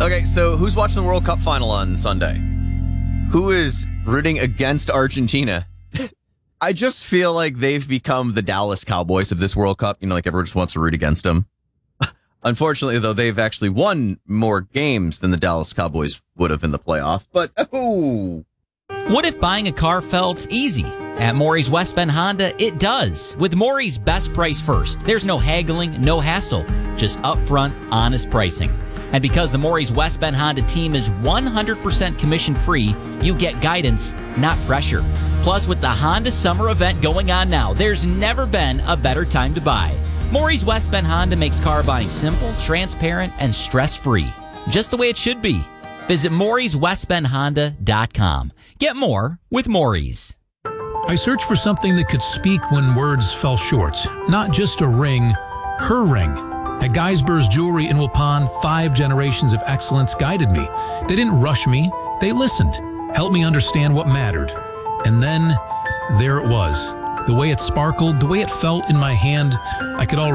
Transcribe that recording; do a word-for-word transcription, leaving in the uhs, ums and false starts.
Okay, so who's watching the World Cup final on Sunday? Who is rooting against Argentina? I just feel like they've become the Dallas Cowboys of this World Cup. You know, like everyone just wants to root against them. Unfortunately, though, they've actually won more games than the Dallas Cowboys would have in the playoffs. But, oh. What if buying a car felt easy? At Maury's West Bend Honda, it does. With Maury's best price first, there's no haggling, no hassle, just upfront, honest pricing. And because the Maury's West Bend Honda team is one hundred percent commission-free, you get guidance, not pressure. Plus, with the Honda Summer event going on now, there's never been a better time to buy. Maury's West Bend Honda makes car buying simple, transparent, and stress-free. Just the way it should be. Visit Maury's West Bend Honda dot com. Get more with Maury's. I searched for something that could speak when words fell short. Not just a ring, her ring. At Geisber's Jewelry in Waupun, five generations of excellence guided me. They didn't rush me. They listened, helped me understand what mattered. And then, there it was. The way it sparkled, the way it felt in my hand, I could already